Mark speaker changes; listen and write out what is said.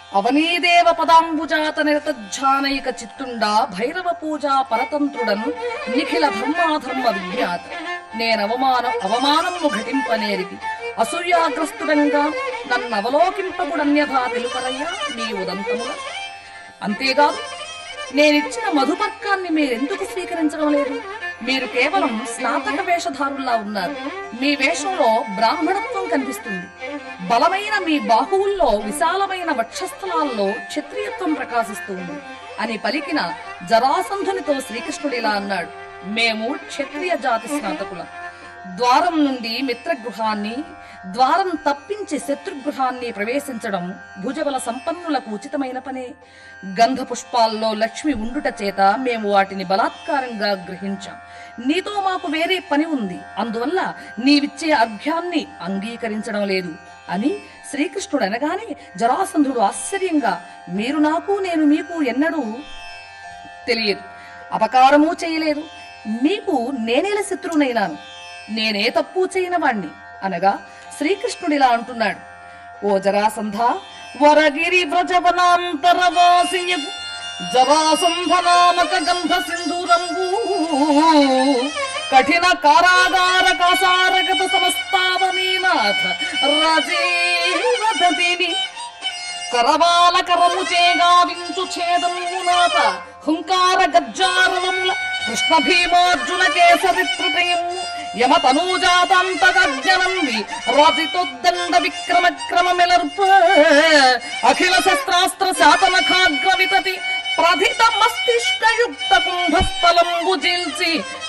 Speaker 1: అవనీదేవ పదాంబుజాత నిరతజ్జానైక చిత్తుండా భైరవ పూజా పరతంత్రుడన్ నిఖిల ధర్మాధర్మ విజ్ఞాత నేనవమానము ఘటింపనేరికి అసూయాగ్రస్తుడంగా నన్నవలోకింపకుడన్యథా తెలుపరయ్యా మీ ఉదంతముల. అంతేకాదు నేనిచ్చిన మధుపర్కాన్ని మీరెందుకు స్వీకరించడం లేదు? మీరు కేవలం స్నాతక వేషధారుల్లా ఉన్నారు. మీ వేషంలో బ్రాహ్మణత్వం కనిపిస్తుంది. బలమైన మీ బాహువుల్లో విశాలమైన వక్షస్థలాల్లో క్షత్రియత్వం ప్రకాశిస్తుంది అని పలికిన జరాసంధునితో శ్రీకృష్ణుడిలా అన్నాడు, మేము క్షత్రియ జాతి స్నాతకులం. ద్వారం నుండి మిత్రగృహాన్ని, ద్వారం తప్పించి శత్రుగృహాన్ని ప్రవేశించడం భుజబల సంపన్నులకు ఉచితమైన పనే. గంధ పుష్పాల్లో లక్ష్మి ఉండుట చేత మేము వాటిని బలాత్కారంగా గ్రహించాం. నీతో మాకు వేరే పని ఉంది, అందువల్ల నీవిచ్చే అర్ఘ్యాన్ని అంగీకరించడం లేదు అని శ్రీకృష్ణుడు అనగానే జరాసంధుడు ఆశ్చర్యంగా, మీరు నాకు నేను మీకు ఎన్నడూ తెలియదు, అపకారమూ చేయలేదు, మీకు నేనేల శత్రువునైనాను, నేనే తప్పు చేయని వాణ్ణి అనగా శ్రీకృష్ణుడిలా అంటున్నాడు, ఓ జరాసంధ, వరగిరి వ్రజవనాంతరవాసియగు జరాసంధనామక గంధ సింధూరంబూ కఠిన కారాగార కాసారగత సమస్తావనీనాథ రాజీవదతిని కరవాల కరము చేగావించు ఛేదమునాథ హుంకార గజ్జారవముల కృష్ణ భీమార్జున కేసరిత్రుతయము యమ తనూజాతాంతగర్జనంబి రాజితోద్దండ విక్రమ క్రమమెలర్ప అఖిల శస్త్రాస్త్ర శాతనఖాగ్ర వితతి ప్రధిత మస్తిష్కయుక్త కుంభస్థలంబు జిల్చి